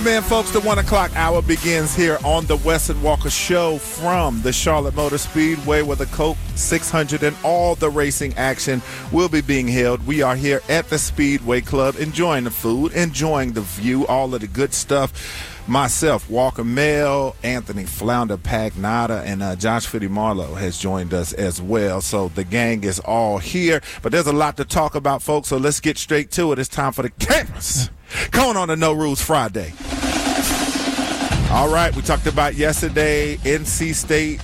Man, folks, the 1 o'clock hour begins here on the Wesson Walker Show from the Charlotte Motor Speedway, where the Coke 600 and all the racing action will be being held. We are here at the Speedway Club enjoying the food, enjoying the view, all of the good stuff. Myself, Walker Mel, Anthony Flounder Pagnata, and Josh Fitty Marlowe has joined us as well. So the gang is all here. But there's a lot to talk about, folks, so let's get straight to it. It's time for the campus. Going on to No Rules Friday. All right, we talked about yesterday, NC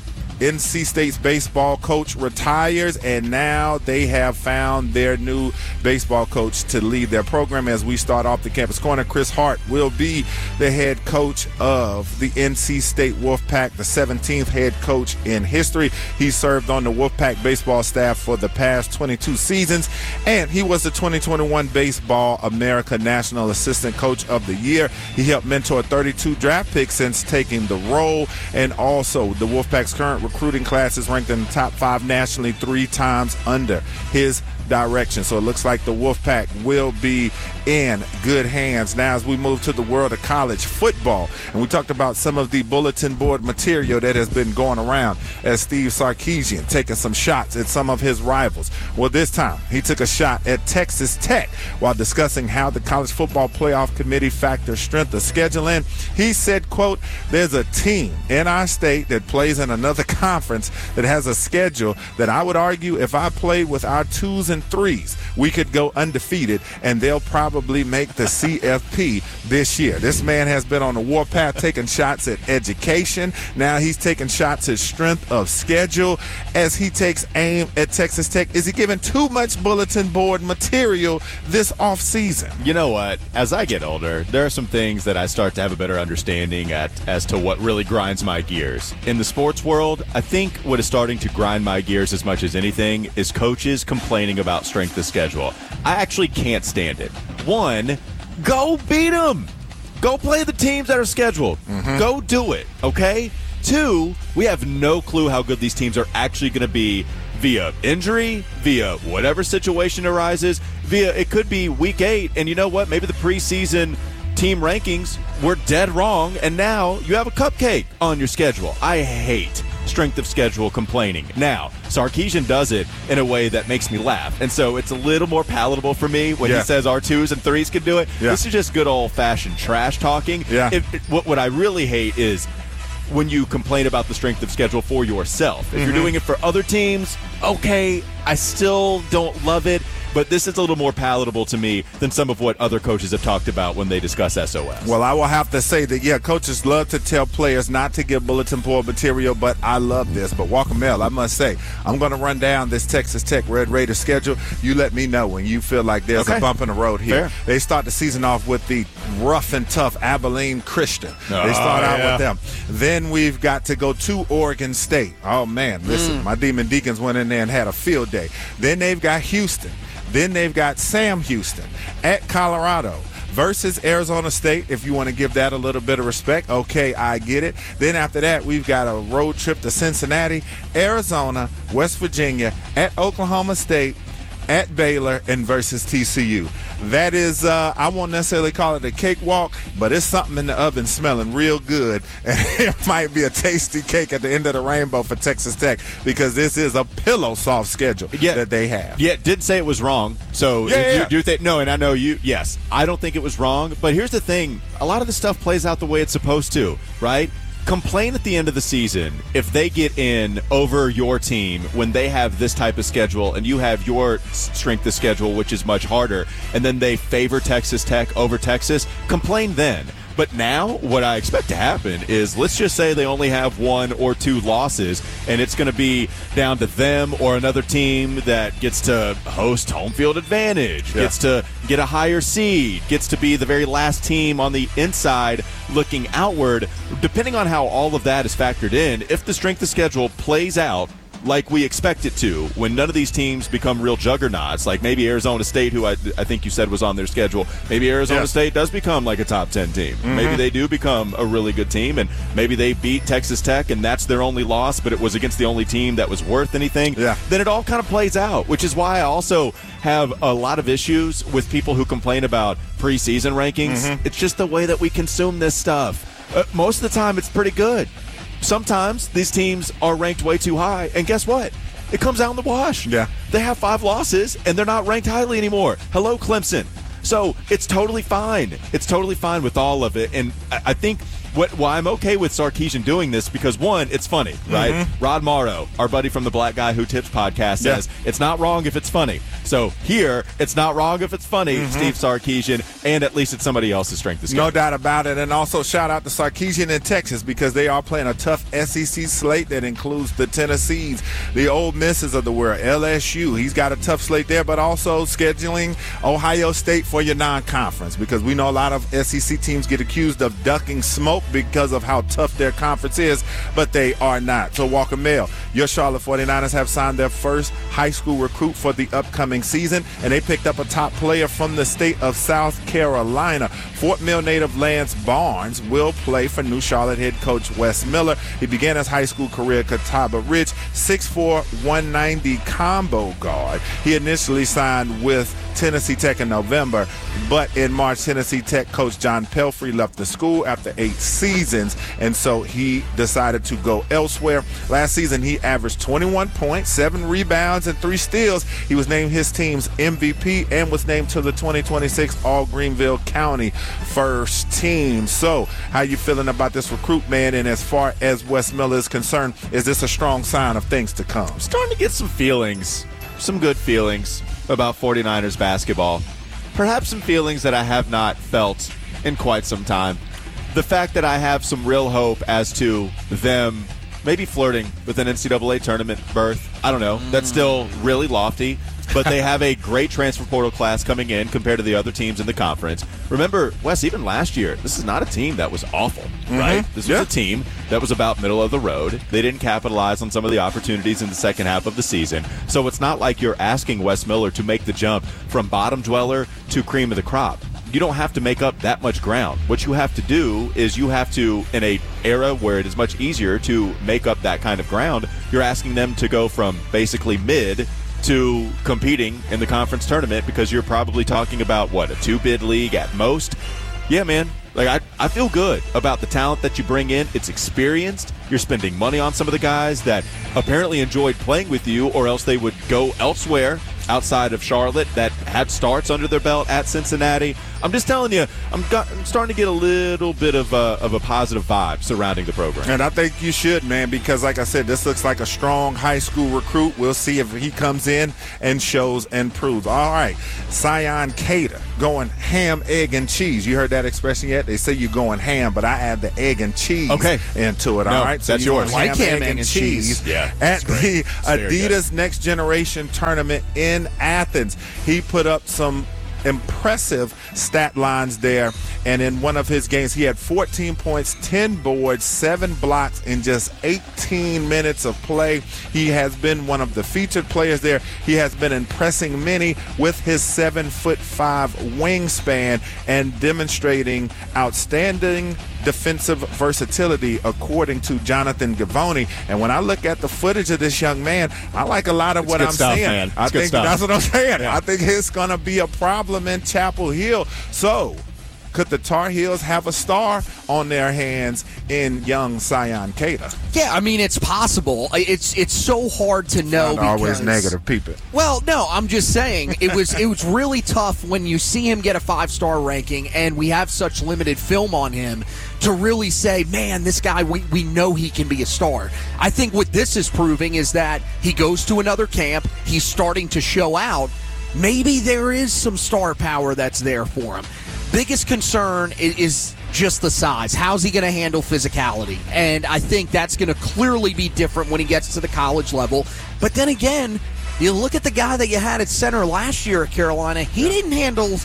State's baseball coach retires, and now they have found their new baseball coach to lead their program. As we start off the campus corner, Chris Hart will be the head coach of the NC State Wolfpack, the 17th head coach in history. He served on the Wolfpack baseball staff for the past 22 seasons, and he was the 2021 Baseball America National Assistant Coach of the Year. He helped mentor 32 draft picks since taking the role, and also the Wolfpack's current recruiting classes ranked in the top 5 nationally 3 times under his direction. So it looks like the Wolfpack will be in good hands. Now, as we move to the world of college football, and we talked about some of the bulletin board material that has been going around as Steve Sarkisian taking some shots at some of his rivals. Well, this time he took a shot at Texas Tech while discussing how the College Football Playoff Committee factors strength of schedule in. He said, quote, "There's a team in our state that plays in another conference that has a schedule that I would argue if I played with our 2s and 3s, we could go undefeated, and they'll probably make the CFP this year." This man has been on the warpath taking shots at education. Now he's taking shots at strength of schedule as he takes aim at Texas Tech. Is he giving too much bulletin board material this offseason? You know what? As I get older, there are some things that I start to have a better understanding as to what really grinds my gears. In the sports world, I think what is starting to grind my gears as much as anything is coaches complaining about strength of schedule. I actually can't stand it. One, go beat them. Go play the teams that are scheduled. Go do it, okay? Two, we have no clue how good these teams are actually going to be via injury, via whatever situation arises, via it could be week 8, and you know what? Maybe the preseason team rankings were dead wrong, and now you have a cupcake on your schedule. I hate strength of schedule complaining. Now, Sarkisian does it in a way that makes me laugh, and so it's a little more palatable for me when he says our 2s and 3s can do it. This is just good old-fashioned trash talking. What I really hate is when you complain about the strength of schedule for yourself. If you're doing it for other teams, okay, I still don't love it, but this is a little more palatable to me than some of what other coaches have talked about when they discuss SOS. Well, I will have to say that, coaches love to tell players not to give bulletin board material, but I love this. But Walker Mel, I must say, I'm going to run down this Texas Tech Red Raiders schedule. You let me know when you feel like there's a bump in the road here. Fair. They start the season off with the rough and tough Abilene Christian. They start out with them. Then we've got to go to Oregon State. Oh, man, listen, my Demon Deacons went in there and had a field day. Then they've got Houston. Then they've got Sam Houston at Colorado versus Arizona State, if you want to give that a little bit of respect. Okay, I get it. Then after that, we've got a road trip to Cincinnati, Arizona, West Virginia, at Oklahoma State, at Baylor, and versus TCU. That is, I won't necessarily call it a cakewalk, but it's something in the oven smelling real good. And it might be a tasty cake at the end of the rainbow for Texas Tech, because this is a pillow soft schedule that they have. Yeah, didn't say it was wrong. So you think, no, and I know you, yes, I don't think it was wrong. But here's the thing. A lot of the stuff plays out the way it's supposed to, right? Complain at the end of the season if they get in over your team when they have this type of schedule and you have your strength of schedule, which is much harder, and then they favor Texas Tech over Texas. Complain then. But now what I expect to happen is, let's just say they only have 1 or 2 losses, and it's going to be down to them or another team that gets to host home field advantage, gets to get a higher seed, gets to be the very last team on the inside looking outward. Depending on how all of that is factored in, if the strength of schedule plays out like we expect it to, when none of these teams become real juggernauts, like maybe Arizona State, who I think you said was on their schedule, maybe Arizona State does become like a top 10 team. Mm-hmm. Maybe they do become a really good team, and maybe they beat Texas Tech, and that's their only loss, but it was against the only team that was worth anything. Yeah. Then it all kind of plays out, which is why I also have a lot of issues with people who complain about preseason rankings. Mm-hmm. It's just the way that we consume this stuff. Most of the time, it's pretty good. Sometimes these teams are ranked way too high, and guess what? It comes out in the wash. Yeah. They have 5 losses, and they're not ranked highly anymore. Hello, Clemson. So it's totally fine. It's totally fine with all of it, and I think why I'm okay with Sarkisian doing this, because, one, it's funny, right? Mm-hmm. Rod Morrow, our buddy from the Black Guy Who Tips podcast, says it's not wrong if it's funny. So here, it's not wrong if it's funny, Steve Sarkisian, and at least it's somebody else's strength of schedule. No doubt about it. And also shout out to Sarkisian in Texas, because they are playing a tough SEC slate that includes the Tennessees, the Ole Misses of the world, LSU. He's got a tough slate there, but also scheduling Ohio State for your non-conference, because we know a lot of SEC teams get accused of ducking smoke because of how tough their conference is, but they are not. So, Walker Mail, your Charlotte 49ers have signed their first high school recruit for the upcoming season, and they picked up a top player from the state of South Carolina. Fort Mill native Lance Barnes will play for New Charlotte head coach Wes Miller. He began his high school career at Catawba Ridge, 6'4", 190 combo guard. He initially signed with Tennessee Tech in November, but in March, Tennessee Tech coach John Pelfrey left the school after 8 seasons, and so he decided to go elsewhere. Last season, he averaged 21 points, 7 rebounds, and 3 steals. He was named his team's MVP and was named to the 2026 All-Greenville County first team. So, how you feeling about this recruit, man? And as far as Wes Miller is concerned, is this a strong sign of things to come? I'm starting to get some feelings, some good feelings about 49ers basketball. Perhaps some feelings that I have not felt in quite some time. The fact that I have some real hope as to them maybe flirting with an NCAA tournament berth. I don't know. That's still really lofty. But they have a great transfer portal class coming in compared to the other teams in the conference. Remember, Wes, even last year, this is not a team that was awful, right? This was a team that was about middle of the road. They didn't capitalize on some of the opportunities in the second half of the season. So it's not like you're asking Wes Miller to make the jump from bottom dweller to cream of the crop. You don't have to make up that much ground. What you have to do is you have to, in an era where it is much easier to make up that kind of ground, you're asking them to go from basically mid to competing in the conference tournament, because you're probably talking about, what, a 2-bid league at most? Yeah, man. Like, I feel good about the talent that you bring in. It's experienced. You're spending money on some of the guys that apparently enjoyed playing with you, or else they would go elsewhere outside of Charlotte that had starts under their belt at Cincinnati. I'm just telling you, I'm starting to get a little bit of a positive vibe surrounding the program. And I think you should, man, because like I said, this looks like a strong high school recruit. We'll see if he comes in and shows and proves. All right, Sion Cater going ham, egg, and cheese. You heard that expression yet? They say you're going ham, but I add the egg and cheese into it. All right, so that's yours. Ham, egg, and cheese at the Adidas Next Generation Tournament in Athens. He put up some impressive stat lines there, and in one of his games he had 14 points, 10 boards, 7 blocks in just 18 minutes of play. He has been one of the featured players there. He has been impressing many with his 7'5" wingspan and demonstrating outstanding defensive versatility, according to Jonathan Givony. And when I look at the footage of this young man, I like a lot of what I'm saying. I think that's what I'm saying. Yeah. I think it's going to be a problem in Chapel Hill. So, could the Tar Heels have a star on their hands in young Sion Cater? Yeah, I mean, it's possible. It's so hard to know. Not always negative people. Well, no, I'm just saying it was really tough when you see him get a 5-star ranking and we have such limited film on him to really say, man, this guy, we know he can be a star. I think what this is proving is that he goes to another camp, he's starting to show out. Maybe there is some star power that's there for him. Biggest concern is just the size. How's he going to handle physicality? And I think that's going to clearly be different when he gets to the college level. But then again, you look at the guy that you had at center last year at Carolina, he didn't handle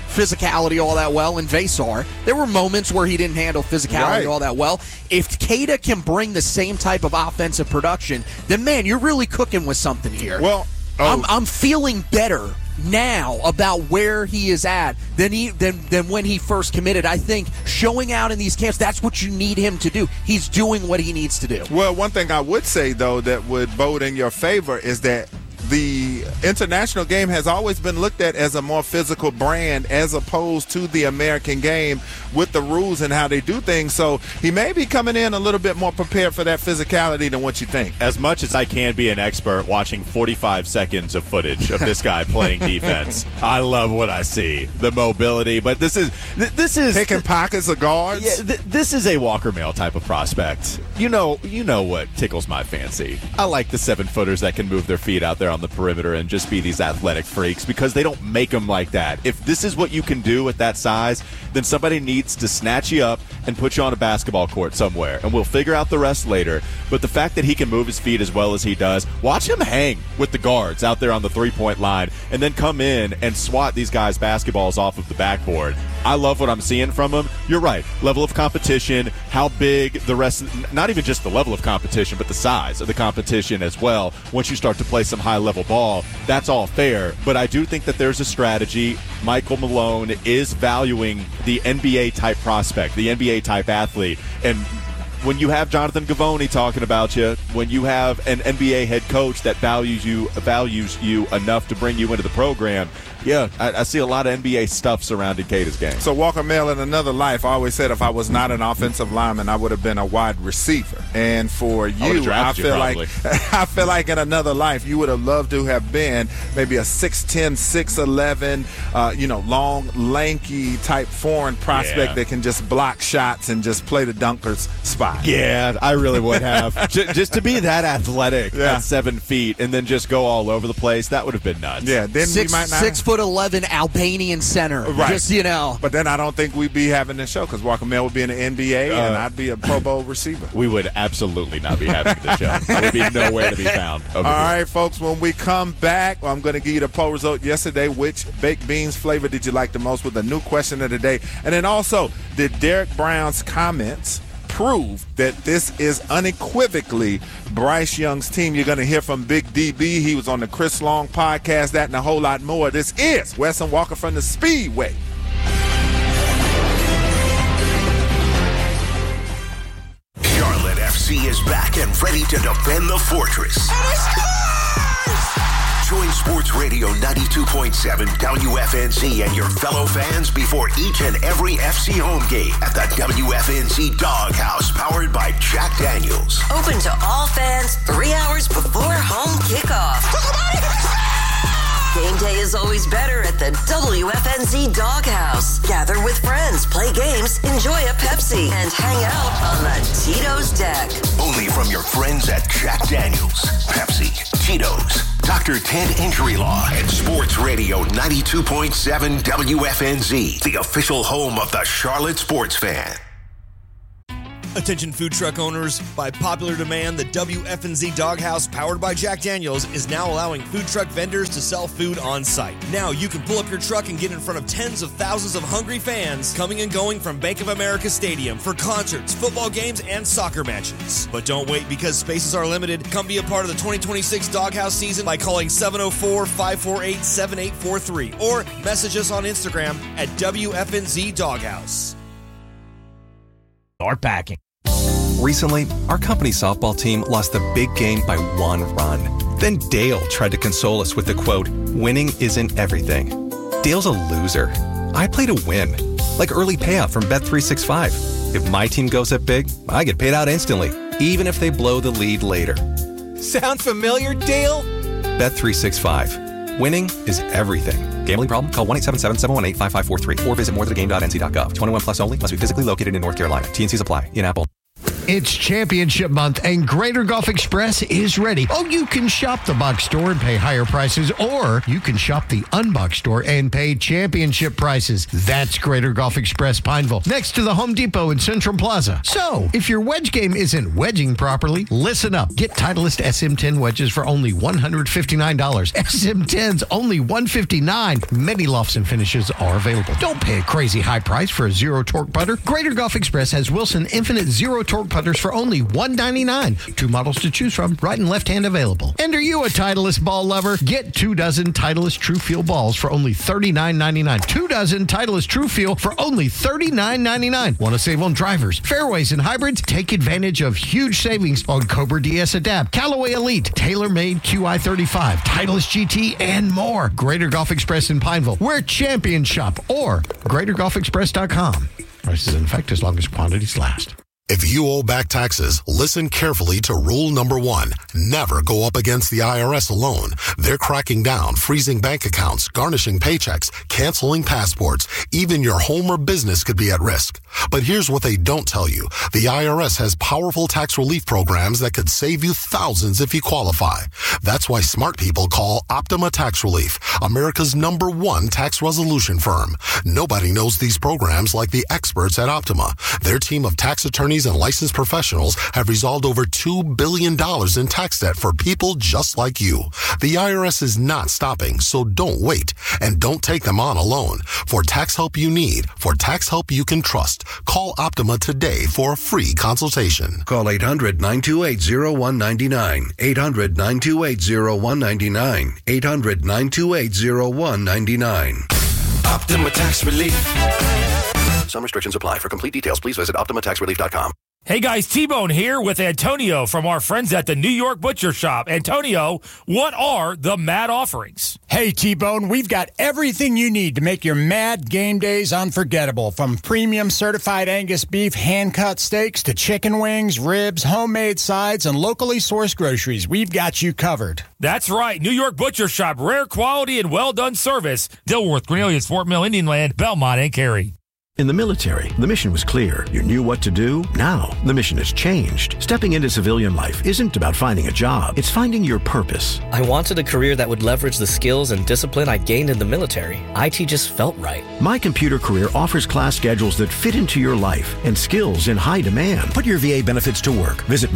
physicality all that well in Vesar. There were moments where he didn't handle physicality all that well. If Keita can bring the same type of offensive production, then, man, you're really cooking with something here. Well, I'm feeling better now about where he is at than when he first committed. I think showing out in these camps, that's what you need him to do. He's doing what he needs to do. Well, one thing I would say, though, that would bode in your favor is that the international game has always been looked at as a more physical brand as opposed to the American game with the rules and how they do things. So he may be coming in a little bit more prepared for that physicality than what you think. As much as I can be an expert watching 45 seconds of footage of this guy playing defense, I love what I see. The mobility, but this is picking pockets of guards. Yeah, this is a Walker Mail type of prospect. You know what tickles my fancy. I like the 7-footers that can move their feet out there on the perimeter and just be these athletic freaks because they don't make them like that. If this is what you can do at that size, then somebody needs to snatch you up and put you on a basketball court somewhere, and we'll figure out the rest later. But the fact that he can move his feet as well as he does, watch him hang with the guards out there on the three-point line and then come in and swat these guys' basketballs off of the backboard. I love what I'm seeing from him. You're right. Level of competition, how big the rest, not even just the level of competition, but the size of the competition as well. Once you start to play some high-level ball, that's all fair. But I do think that there's a strategy. Michael Malone is valuing the NBA-type prospect, the NBA-type athlete. And when you have Jonathan Givony talking about you, when you have an NBA head coach that values you enough to bring you into the program, yeah, I see a lot of NBA stuff surrounding Keita's game. So Walker Mail, in another life, I always said if I was not an offensive lineman, I would have been a wide receiver. And for you, I feel like in another life, you would have loved to have been maybe a 6'10", 6'11", long, lanky type foreign prospect that can just block shots and just play the dunker's spot. Yeah, I really would have. Just to be that athletic at 7 feet and then just go all over the place, that would have been nuts. Yeah, then we might not. 6'11" Albanian center. Right. Just, But then I don't think we'd be having this show because Walker Mail would be in the NBA and I'd be a Pro Bowl receiver. We would absolutely not be having the show. There would be nowhere to be found. All right, folks, when we come back, I'm going to give you the poll result yesterday. Which baked beans flavor did you like the most with a new question of the day? And then also, did Derek Brown's comments prove that this is unequivocally Bryce Young's team? You're going to hear from Big DB. He was on the Chris Long podcast, that and a whole lot more. This is Wes and Walker from the Speedway. Charlotte FC is back and ready to defend the fortress. Join Sports Radio 92.7 WFNZ and your fellow fans before each and every FC home game at the WFNZ Doghouse, powered by Jack Daniels. Open to all fans 3 hours before home kickoff. Game day is always better at the WFNZ Doghouse. Gather with friends, play games, enjoy a Pepsi, and hang out on the Tito's deck. Only from your friends at Jack Daniels, Pepsi, Tito's, Dr. Ted Injury Law, and Sports Radio 92.7 WFNZ, the official home of the Charlotte sports fan. Attention food truck owners, by popular demand, the WFNZ Doghouse, powered by Jack Daniels, is now allowing food truck vendors to sell food on site. Now you can pull up your truck and get in front of tens of thousands of hungry fans coming and going from Bank of America Stadium for concerts, football games, and soccer matches. But don't wait, because spaces are limited. Come be a part of the 2026 Doghouse season by calling 704-548-7843 or message us on Instagram at WFNZ Doghouse. Start packing. Recently, our company softball team lost the big game by 1 run. Then Dale tried to console us with the quote, "Winning isn't everything." Dale's a loser. I play to win, like early payout from Bet365. If my team goes up big, I get paid out instantly, even if they blow the lead later. Sound familiar, Dale? Bet365. Winning is everything. Gambling problem? Call 1-877-718-5543 or visit morethanagame.nc.gov. 21 plus only. Must be physically located in North Carolina. T&Cs apply. In Apple. It's championship month, and Greater Golf Express is ready. Oh, you can shop the box store and pay higher prices, or you can shop the unboxed store and pay championship prices. That's Greater Golf Express Pineville, next to the Home Depot in Central Plaza. So, if your wedge game isn't wedging properly, listen up. Get Titleist SM10 wedges for only $159. SM10's only $159. Many lofts and finishes are available. Don't pay a crazy high price for a zero torque putter. Greater Golf Express has Wilson Infinite Zero Torque putters for only $199. 2 models to choose from, right and left hand available. And are you a Titleist ball lover? Get 2 dozen Titleist True Feel balls for only $39.99. 2 dozen Titleist True Feel for only $39.99. Want to save on drivers, fairways, and hybrids? Take advantage of huge savings on Cobra DS Adapt, Callaway Elite, TaylorMade QI35, Titleist GT, and more. Greater Golf Express in Pineville, where champions shop, or GreaterGolfExpress.com. Prices in effect as long as quantities last. If you owe back taxes, listen carefully to rule number 1. Never go up against the IRS alone. They're cracking down, freezing bank accounts, garnishing paychecks, canceling passports. Even your home or business could be at risk. But here's what they don't tell you. The IRS has powerful tax relief programs that could save you thousands if you qualify. That's why smart people call Optima Tax Relief, America's #1 tax resolution firm. Nobody knows these programs like the experts at Optima. Their team of tax attorneys and licensed professionals have resolved over $2 billion in tax debt for people just like you. The IRS is not stopping, so don't wait. And don't take them on alone. For tax help you need, for tax help you can trust, call Optima today for a free consultation. Call 800-928-0199. 800-928-0199. 800-928-0199. Optima Tax Relief. Some restrictions apply. For complete details, please visit OptimaTaxRelief.com. Hey guys, T-Bone here with Antonio from our friends at the New York Butcher Shop. Antonio, what are the MAD offerings? Hey T-Bone, we've got everything you need to make your MAD game days unforgettable. From premium certified Angus beef hand-cut steaks to chicken wings, ribs, homemade sides, and locally sourced groceries. We've got you covered. That's right, New York Butcher Shop. Rare quality and well-done service. Dilworth, Cornelius, Fort Mill, Indian Land, Belmont, and Cary. In the military, the mission was clear. You knew what to do. Now, the mission has changed. Stepping into civilian life isn't about finding a job. It's finding your purpose. I wanted a career that would leverage the skills and discipline I gained in the military. IT just felt right. My Computer Career offers class schedules that fit into your life and skills in high demand. Put your VA benefits to work. Visit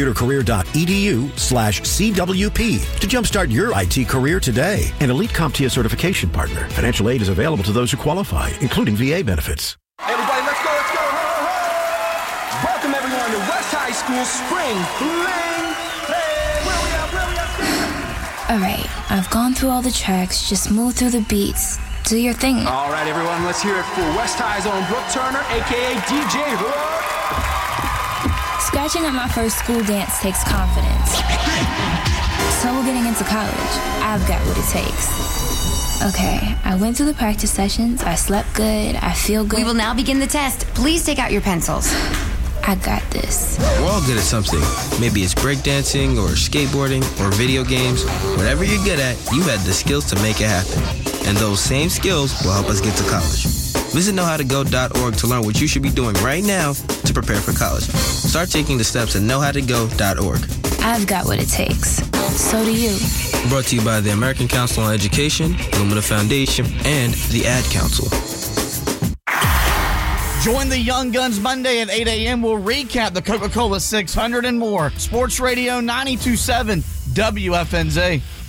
mycomputercareer.edu/CWP to jumpstart your IT career today. An elite CompTIA certification partner. Financial aid is available to those who qualify, including VA benefits. Everybody, let's go. Welcome everyone to West High School Spring Fling. Hey, where we at? All right, I've gone through all the tracks. Just move through the beats. Do your thing. All right, everyone, let's hear it for West High's own Brooke Turner, a.k.a. DJ Hook. Scratching at my first school dance takes confidence. So getting into college, I've got what it takes. Okay, I went through the practice sessions, I slept good, I feel good. We will now begin the test. Please take out your pencils. I got this. We're all good at something. Maybe it's breakdancing or skateboarding or video games. Whatever you're good at, you had the skills to make it happen. And those same skills will help us get to college. Visit knowhowtogo.org to learn what you should be doing right now to prepare for college. Start taking the steps at knowhowtogo.org. I've got what it takes. So do you. Brought to you by the American Council on Education, Lumina Foundation, and the Ad Council. Join the Young Guns Monday at 8 a.m. We'll recap the Coca-Cola 600 and more. Sports Radio 92.7 WFNZ.